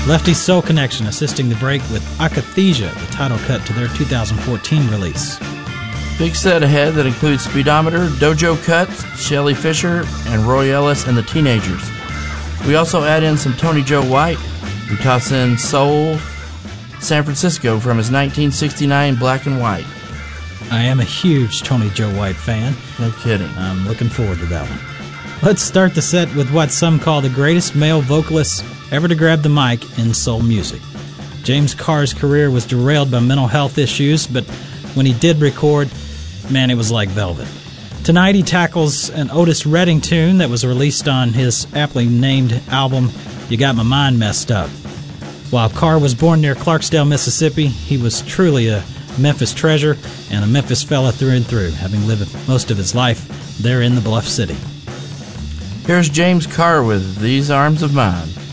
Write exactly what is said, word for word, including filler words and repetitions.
Lefty's Soul Connection assisting the break with Akathisia, the title cut to their two thousand fourteen release. Big set ahead that includes Speedometer, Dojo Cuts, Shelly Fisher, and Roy Ellis and the Teenagers. We also add in some Tony Joe White, who toss in Soul San Francisco from his nineteen sixty-nine Black and White. I am a huge Tony Joe White fan. No kidding. I'm looking forward to that one. Let's start the set with what some call the greatest male vocalist ever to grab the mic in soul music. James Carr's career was derailed by mental health issues, but when he did record, man, it was like velvet. Tonight he tackles an Otis Redding tune that was released on his aptly named album, You Got My Mind Messed Up. While Carr was born near Clarksdale, Mississippi, he was truly a Memphis treasure and a Memphis fella through and through, having lived most of his life there in the Bluff City. Here's James Carr with These Arms of Mine.